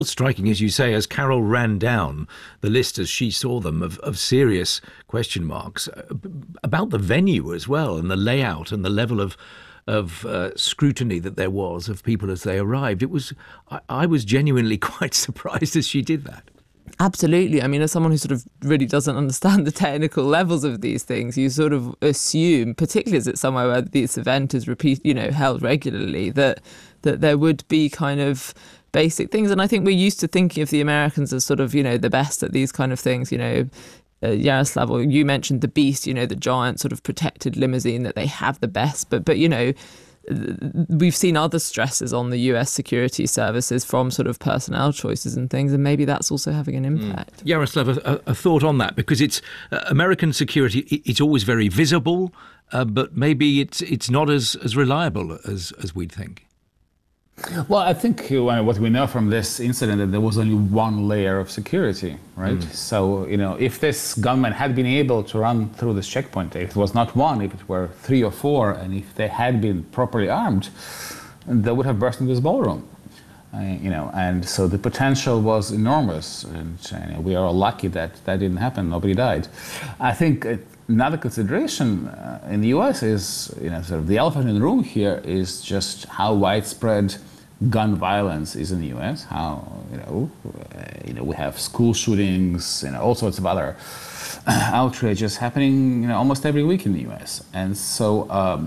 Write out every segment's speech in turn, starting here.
Striking, as you say, as Carol ran down the list as she saw them of serious question marks about the venue as well, and the layout and the level of scrutiny that there was of people as they arrived. I was genuinely quite surprised as she did that. Absolutely. I mean, as someone who sort of really doesn't understand the technical levels of these things, you sort of assume, particularly as it's somewhere where this event is held regularly, that there would be kind of basic things. And I think we're used to thinking of the Americans as sort of, the best at these kind of things, Yaroslav, or you mentioned the Beast, the giant sort of protected limousine, that they have the best. But we've seen other stresses on the US security services from sort of personnel choices and things, and maybe that's also having an impact. Yaroslav, a thought on that, because it's American security, it's always very visible, but maybe it's not as reliable as we'd think. Well, I think what we know from this incident that there was only one layer of security, right? So, if this gunman had been able to run through this checkpoint, if it was not one, if it were 3 or 4, and if they had been properly armed, they would have burst into this ballroom. And so the potential was enormous, and we are all lucky that didn't happen. Nobody died. I think another consideration in the U.S. is, sort of the elephant in the room here is just how widespread gun violence is in the U.S. How we have school shootings, all sorts of other outrages happening, almost every week in the U.S. And so,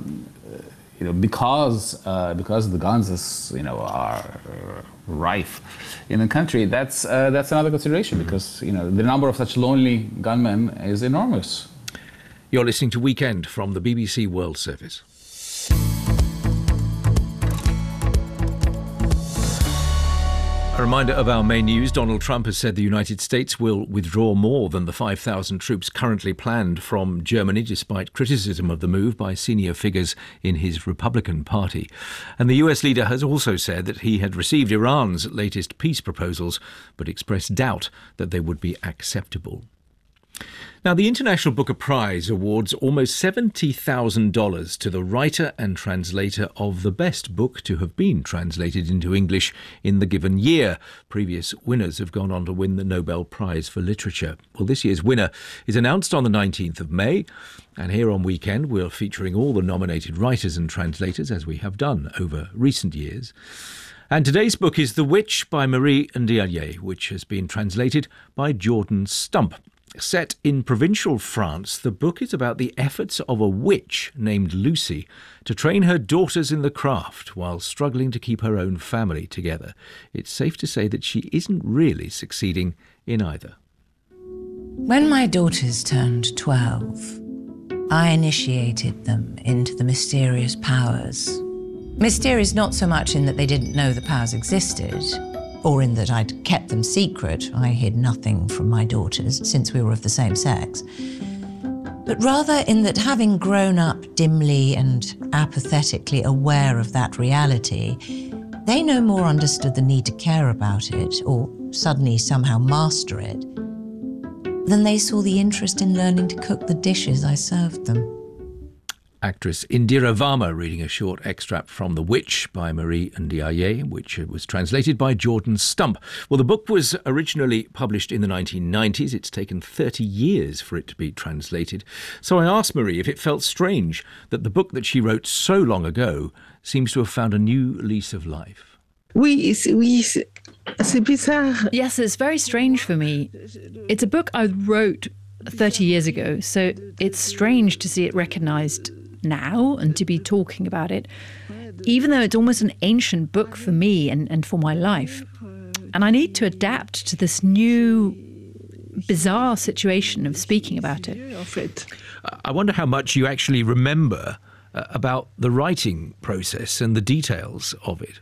because the guns are rife in the country, that's another consideration, because the number of such lonely gunmen is enormous. You're listening to Weekend from the BBC World Service. A reminder of our main news. Donald Trump has said the United States will withdraw more than the 5,000 troops currently planned from Germany, despite criticism of the move by senior figures in his Republican Party. And the US leader has also said that he had received Iran's latest peace proposals, but expressed doubt that they would be acceptable. Now, the International Booker Prize awards almost $70,000 to the writer and translator of the best book to have been translated into English in the given year. Previous winners have gone on to win the Nobel Prize for Literature. Well, this year's winner is announced on the 19th of May. And here on Weekend, we're featuring all the nominated writers and translators, as we have done over recent years. And today's book is The Witch by Marie Ndiaye, which has been translated by Jordan Stump. Set in provincial France, the book is about the efforts of a witch named Lucy to train her daughters in the craft while struggling to keep her own family together. It's safe to say that she isn't really succeeding in either. When my daughters turned 12, I initiated them into the mysterious powers. Mysterious not so much in that they didn't know the powers existed, or in that I'd kept them secret. I hid nothing from my daughters, since we were of the same sex. But rather in that, having grown up dimly and apathetically aware of that reality, they no more understood the need to care about it, or suddenly somehow master it, than they saw the interest in learning to cook the dishes I served them. Actress Indira Varma reading a short extract from The Witch by Marie Ndiaye, which was translated by Jordan Stump. Well, the book was originally published in the 1990s. It's taken 30 years for it to be translated. So I asked Marie if it felt strange that the book that she wrote so long ago seems to have found a new lease of life. Oui, c'est bizarre. Yes, it's very strange for me. It's a book I wrote 30 years ago, so it's strange to see it recognised now and to be talking about it, even though it's almost an ancient book for me and for my life. And I need to adapt to this new bizarre situation of speaking about it. I wonder how much you actually remember about the writing process and the details of it.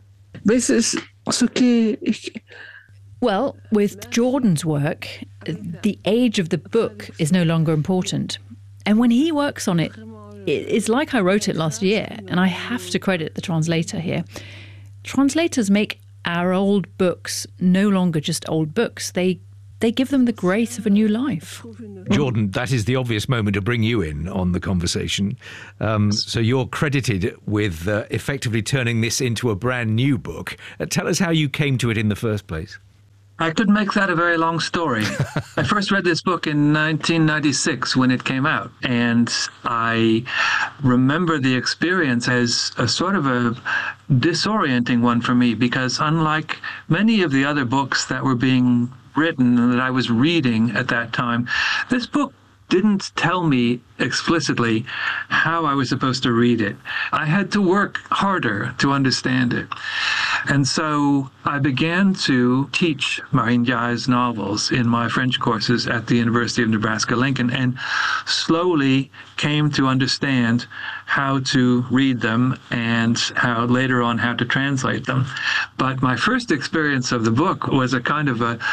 Well, with Jordan's work, the age of the book is no longer important. And when he works on it, it's like I wrote it last year, and I have to credit the translator here. Translators make our old books no longer just old books. They give them the grace of a new life. Jordan, that is the obvious moment to bring you in on the conversation. So you're credited with effectively turning this into a brand new book. Tell us how you came to it in the first place. I could make that a very long story. I first read this book in 1996 when it came out, and I remember the experience as a sort of a disorienting one for me, because unlike many of the other books that were being written and that I was reading at that time, this book didn't tell me explicitly how I was supposed to read it. I had to work harder to understand it. And so I began to teach Marie Ndiaye's novels in my French courses at the University of Nebraska-Lincoln, and slowly came to understand how to read them and how later on how to translate them. But my first experience of the book was a kind of a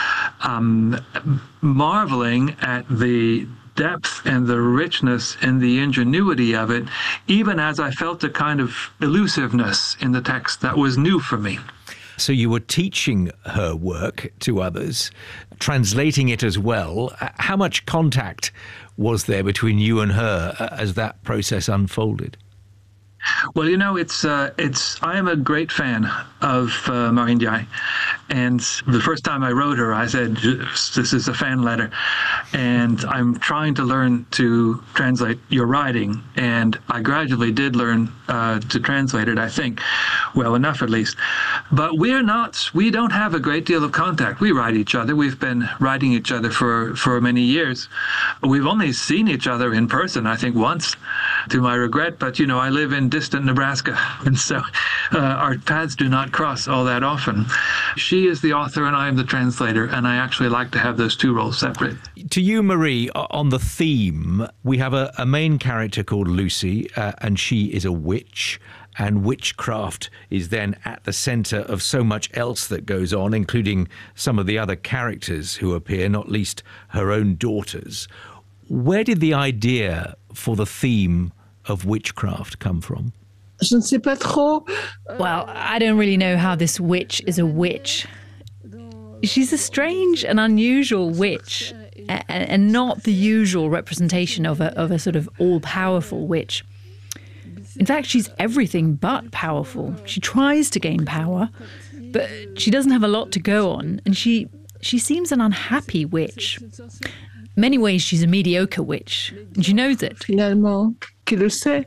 marveling at the depth and the richness and the ingenuity of it, even as I felt a kind of elusiveness in the text that was new for me. So you were teaching her work to others, translating it as well. How much contact was there between you and her as that process unfolded? Well, you know, I am a great fan of Marie Ndiaye. And the first time I wrote her, I said, this is a fan letter, and I'm trying to learn to translate your writing. And I gradually did learn to translate it, I think, well enough at least. But we don't have a great deal of contact. We write each other. We've been writing each other for many years. We've only seen each other in person, I think, once, to my regret. But, you know, I live in distant Nebraska, and so our paths do not cross all that often. She is the author and I am the translator, and I actually like to have those two roles separate. To you, Marie, on the theme, we have a main character called Lucy, and she is a witch, and witchcraft is then at the centre of so much else that goes on, including some of the other characters who appear, not least her own daughters. Where did the idea for the theme of witchcraft come from? Je ne sais pas trop. Well, I don't really know how this witch is a witch. She's a strange and unusual witch, and not the usual representation of a sort of all-powerful witch. In fact, she's everything but powerful. She tries to gain power, but she doesn't have a lot to go on, and she seems an unhappy witch. In many ways, she's a mediocre witch, and she knows it. Finalement, qui le sait.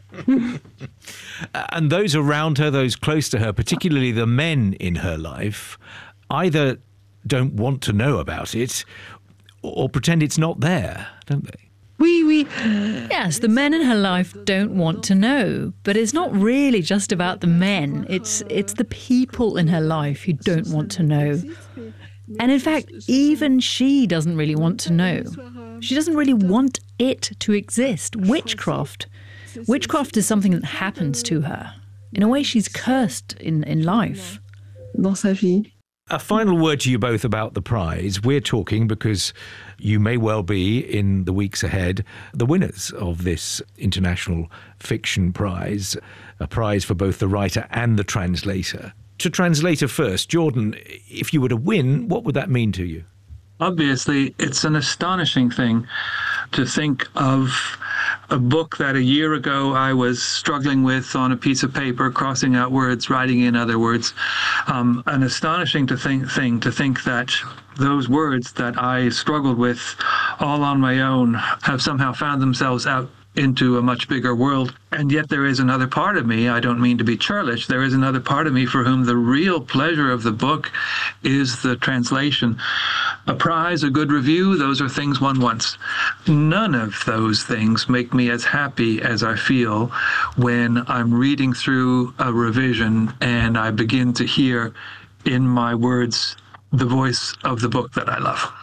And those around her, those close to her, particularly the men in her life, either don't want to know about it or pretend it's not there, don't they? Oui, oui. Yes, the men in her life don't want to know, but it's not really just about the men. It's the people in her life who don't want to know. And in fact, even she doesn't really want to know. She doesn't really want it to exist. Witchcraft is something that happens to her. In a way, she's cursed in life. Dans sa vie. A final word to you both about the prize. We're talking because you may well be, in the weeks ahead, the winners of this International Fiction Prize, a prize for both the writer and the translator. To translator first, Jordan, if you were to win, what would that mean to you? Obviously, it's an astonishing thing to think of a book that a year ago I was struggling with on a piece of paper, crossing out words, writing in other words. An astonishing thing to think that those words that I struggled with all on my own have somehow found themselves out into a much bigger world. And yet there is another part of me, I don't mean to be churlish, there is another part of me for whom the real pleasure of the book is the translation. A prize, a good review, those are things one wants. None of those things make me as happy as I feel when I'm reading through a revision and I begin to hear in my words the voice of the book that I love.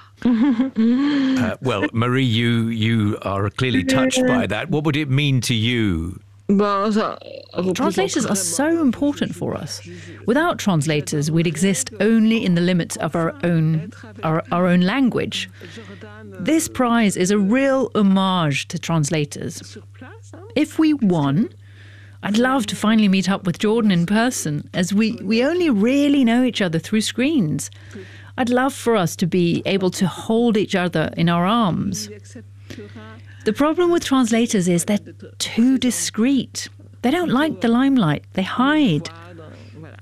Well, Marie, you are clearly touched by that. What would it mean to you? Translators are so important for us. Without translators, we'd exist only in the limits of our own language. This prize is a real homage to translators. If we won, I'd love to finally meet up with Jordan in person, as we only really know each other through screens. I'd love for us to be able to hold each other in our arms. The problem with translators is they're too discreet. They don't like the limelight. They hide.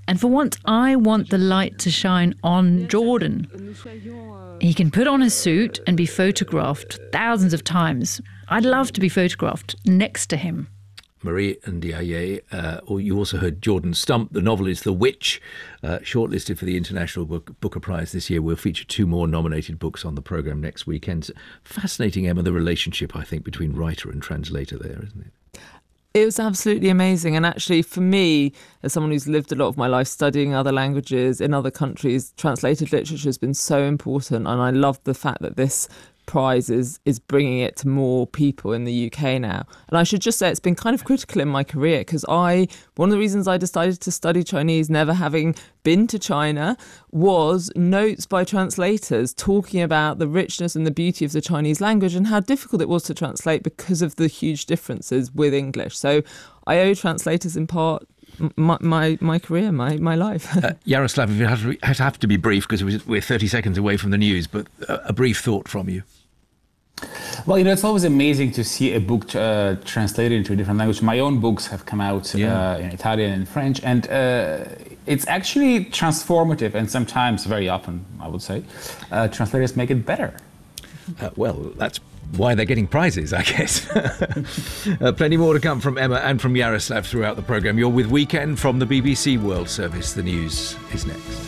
And for once, I want the light to shine on Jordan. He can put on a suit and be photographed thousands of times. I'd love to be photographed next to him. Marie Ndiaye, or you also heard Jordan Stump. The novel is The Witch, shortlisted for the International Booker Prize this year. We'll feature 2 more nominated books on the programme next weekend. Fascinating, Emma, the relationship, I think, between writer and translator there, isn't it? It was absolutely amazing. And actually, for me, as someone who's lived a lot of my life studying other languages in other countries, translated literature has been so important. And I love the fact that this prize is bringing it to more people in the UK now. And I should just say it's been kind of critical in my career because one of the reasons I decided to study Chinese, never having been to China, was notes by translators talking about the richness and the beauty of the Chinese language and how difficult it was to translate because of the huge differences with English. So I owe translators in part my career, my life. Yaroslav, it have to be brief because we're 30 seconds away from the news, but a brief thought from you. Well, it's always amazing to see a book translated into a different language. My own books have come out in Italian and French, and it's actually transformative, and sometimes, very often, I would say, translators make it better. Well, that's why they're getting prizes, I guess. Plenty more to come from Emma and from Yaroslav throughout the programme. You're with Weekend from the BBC World Service. The news is next.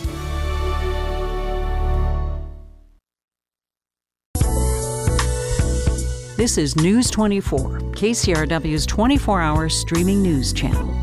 This is News 24, KCRW's 24-hour streaming news channel.